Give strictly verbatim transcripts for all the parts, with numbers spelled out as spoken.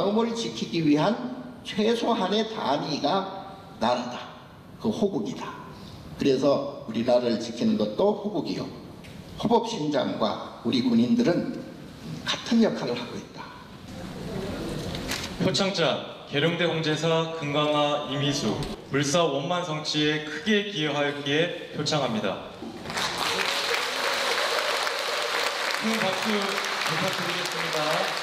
마음을 지키기 위한 최소한의 단위가 나라다. 그 호국이다. 그래서 우리나라를 지키는 것도 호국이요. 호법심장과 우리 군인들은 같은 역할을 하고 있다. 표창장 계룡대 홍제사 금강화 이미수 물사 원만 성취에 크게 기여하였기에 표창합니다. 큰 박수 부탁드리겠습니다.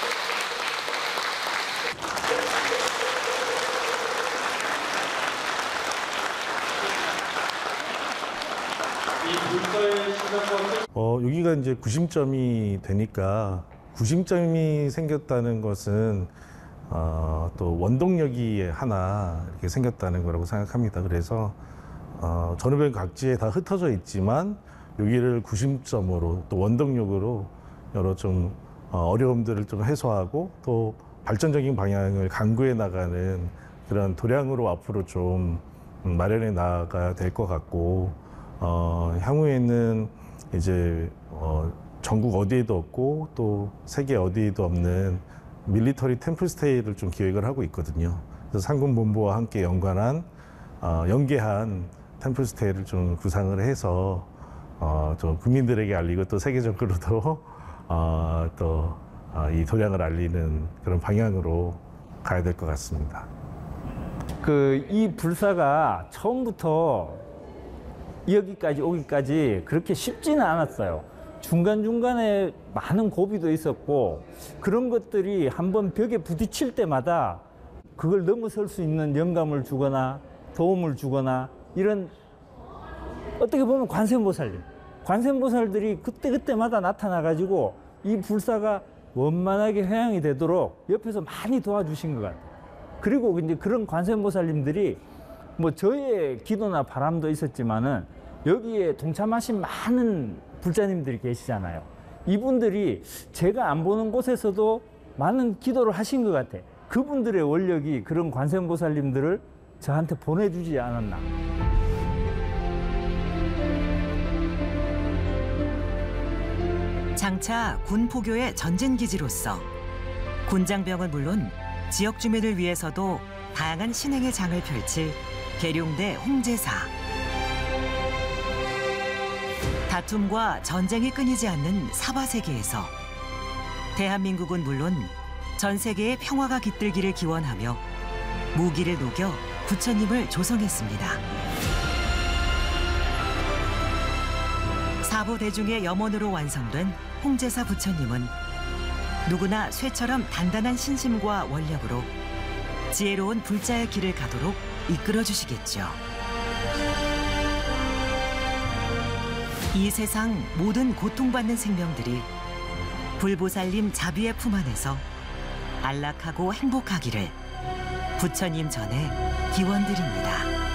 어, 여기가 이제 구심점이 되니까 구심점이 생겼다는 것은 어, 또 원동력이 하나 이렇게 생겼다는 거라고 생각합니다. 그래서 어, 전후변 각지에 다 흩어져 있지만 여기를 구심점으로 또 원동력으로 여러 좀 어, 어려움들을 좀 해소하고 또 발전적인 방향을 강구해 나가는 그런 도량으로 앞으로 좀 마련해 나가야 될 것 같고, 어, 향후에는 이제 어, 전국 어디에도 없고 또 세계 어디에도 없는 밀리터리 템플스테이를 좀 기획을 하고 있거든요. 그래서 상군본부와 함께 연관한 어, 연계한 템플스테이를 좀 구상을 해서 어, 좀 국민들에게 알리고 또 세계적으로도 어, 또 어, 이 도량을 알리는 그런 방향으로 가야 될 것 같습니다. 그 이 불사가 처음부터 여기까지 오기까지 그렇게 쉽지는 않았어요. 중간중간에 많은 고비도 있었고 그런 것들이 한번 벽에 부딪힐 때마다 그걸 넘어설 수 있는 영감을 주거나 도움을 주거나 이런 어떻게 보면 관세음보살님, 관세음보살들이 그때그때마다 나타나가지고 이 불사가 원만하게 회양이 되도록 옆에서 많이 도와주신 것 같아요. 그리고 이제 그런 관세음보살님들이 뭐 저의 기도나 바람도 있었지만은 여기에 동참하신 많은 불자님들이 계시잖아요. 이분들이 제가 안 보는 곳에서도 많은 기도를 하신 것 같아. 그분들의 원력이 그런 관세음보살님들을 저한테 보내주지 않았나. 장차 군 포교의 전쟁기지로서 군장병은 물론 지역 주민을 위해서도 다양한 신행의 장을 펼칠 계룡대 홍제사. 다툼과 전쟁이 끊이지 않는 사바세계에서 대한민국은 물론 전 세계의 평화가 깃들기를 기원하며 무기를 녹여 부처님을 조성했습니다. 사부대중의 염원으로 완성된 홍제사 부처님은 누구나 쇠처럼 단단한 신심과 원력으로 지혜로운 불자의 길을 가도록 이끌어 주시겠죠. 이 세상 모든 고통받는 생명들이 불보살님 자비의 품 안에서 안락하고 행복하기를 부처님 전에 기원드립니다.